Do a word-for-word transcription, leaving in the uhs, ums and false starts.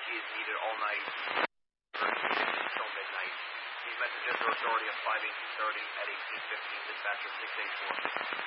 is needed all night until midnight. These messages are authority of five eighteen thirty at eighteen fifteen, dispatcher six eight four.